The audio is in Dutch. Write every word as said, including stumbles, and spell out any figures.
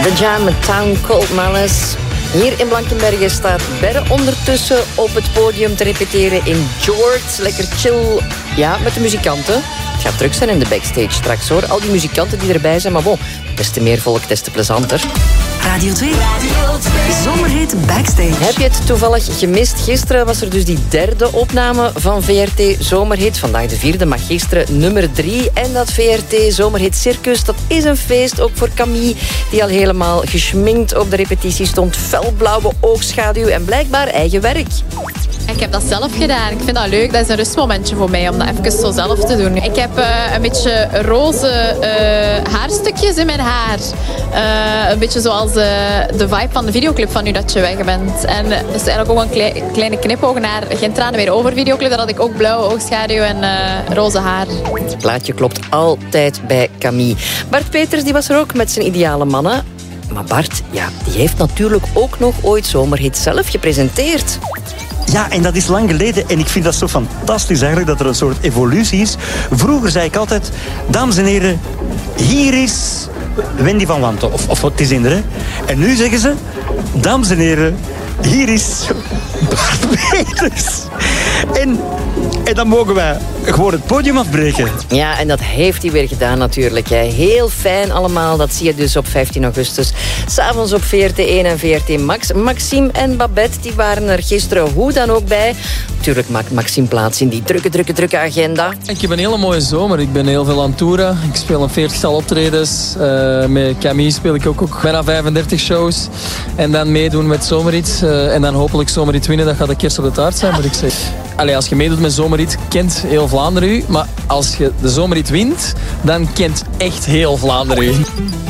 The Jam met Town Cold Malice. Hier in Blankenberge staat Berre ondertussen op het podium te repeteren in George. Lekker chill, ja, met de muzikanten. Het gaat druk zijn in de backstage straks, hoor. Al die muzikanten die erbij zijn, maar bon, des te meer volk, des te plezanter. Radio twee. Radio twee. Zomerhit Backstage. Heb je het toevallig gemist? Gisteren was er dus die derde opname van V R T Zomerhit. Vandaag de vierde, maar gisteren nummer drie. En dat V R T Zomerhit Circus, dat is een feest. Ook voor Camille, die al helemaal geschminkt op de repetitie stond. Felblauwe oogschaduw en blijkbaar eigen werk. Ik heb dat zelf gedaan. Ik vind dat leuk. Dat is een rustmomentje voor mij om dat even zo zelf te doen. Ik heb uh, een beetje roze uh, haarstukjes in mijn haar. Uh, een beetje zoals uh, de vibe van de videoclip van Nu Dat Je Weg Bent. En uh, dat is eigenlijk ook een klei, kleine knipoog naar Geen Tranen Meer Over videoclip. Daar had ik ook blauwe oogschaduw en uh, roze haar. Het plaatje klopt altijd bij Camille. Bart Peters die was er ook met zijn ideale mannen. Maar Bart, ja, die heeft natuurlijk ook nog ooit Zomerhit zelf gepresenteerd. Ja, en dat is lang geleden. En ik vind dat zo fantastisch eigenlijk dat er een soort evolutie is. Vroeger zei ik altijd, dames en heren, hier is Wendy van Wanten. Of, of wat is in er, hè? En nu zeggen ze, dames en heren, hier is Bart Peters. En, en dan mogen wij gewoon het podium afbreken. Ja, en dat heeft hij weer gedaan natuurlijk. Hè. Heel fijn allemaal. Dat zie je dus op vijftien augustus. S'avonds op V R T één en V R T Max. Maxime en Babette die waren er gisteren hoe dan ook bij. Natuurlijk maakt Maxime plaats in die drukke, drukke, drukke agenda. Ik heb een hele mooie zomer. Ik ben heel veel aan het toeren. Ik speel een veertigtal optredens. Uh, met Camille speel ik ook, ook bijna vijfendertig shows. En dan meedoen met Zomerhit. Uh, en dan hopelijk Zomerhit winnen. Dat gaat de kerst op de taart zijn, moet ik zeggen. Allee, als je meedoet met Zomerhit, kent heel Vlaanderen u. Maar als je de Zomerhit wint, dan kent echt heel Vlaanderen u.